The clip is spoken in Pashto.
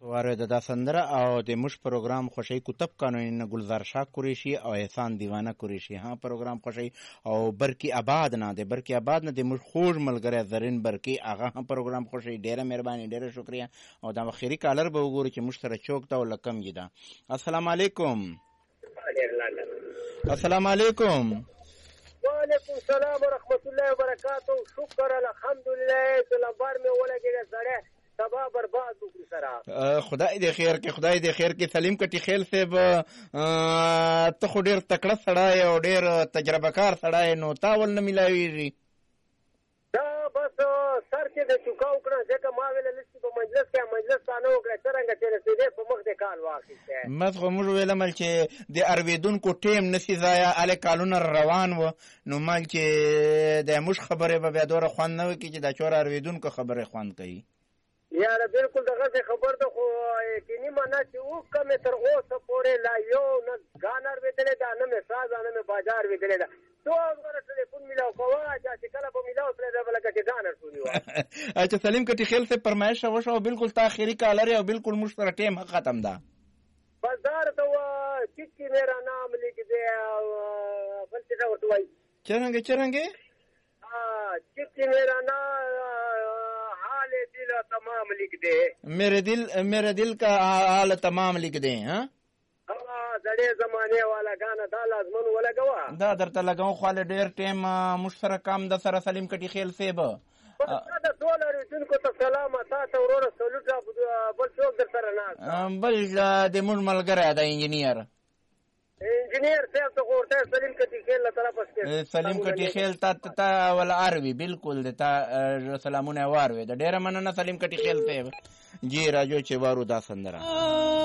وارد دا سندره او د مش پروګرام خوشی کتب قانونی گلزار شاه قریشی او احسان دیوانه قریشی ها پروګرام خوشی او برکی آباد نه د برکی آباد نه د مش خوږ ملګری زرین برکی هغه هم پروګرام خوشی. ډیره مهرباني ډیره شکریا او دا اخیری کالر به وګورو چې مش سره چوک تا ولکم یدا. السلام علیکم. السلام علیکم. وعلیکم السلام ورحمت الله وبرکاتہ. شکر الحمدلله دلبر می ولګی زړه تبا برباد وکړي سره. خدای دې خیر کې خدای دې خیر کې. سلیم کټی خیل صاحب ته خو ډیر تکړه سړی او ډیر تجربه کار سړی نو تاول نه ملاویږي. دا بس سر کې د چوکاو کړه ځکه ما ویل لسی په مجلس کې مجلس تانه وکړه څنګه چې رسیدې په مخ د کال واخیسته. مس خو موږ ویل مل چې د ارویدونکو ټیم نسی ځایا ال کالونه روان و نو مل چې د مش خبره به بیا دوره خوان نه وکړي چې دا چور ارویدونکو خبره خوان کوي. یاره بالکل دغه خبر ده خو یقیني معنا چې او کم تر اوسه پورې لا یو نه غانر ویدلې دا نه مساز نه مې بازار ویدلې دا تو غره ټلیفون ملاو کوه چې کله په ملاو سره دا بل کې غانر شونی و. اچھا سلیم کټی خیل سے فرمایش وشو بالکل تاخیری کالر او بالکل مشترک ټیم ختم ده. بازار ته چې میرا نام لیک دے بل څه ورته وای چرنګ چې میرا نام دل تمام لکھ دے. میرے دل کا حال تمام لکھ دے. ہاں زړې زمانه والا غانا دا لازمن ولا غوا دا درته لګاو خو ډیر ټیم مشترک کام د سره سلیم کټی خیل سیب دا ډالر دونکو ته سلام تاسو ورور سلوټ بل څوک در سره نه بل د مون ملګری دا انجینیر صاحب ته ورته سلیم کټی خیل له طرف استه سلیم کټی خیل تا ول عربي بالکل د تا سلامونه واروي د ډیره مننه سلیم کټی خیل ته جی راجو چې وارو دا سندره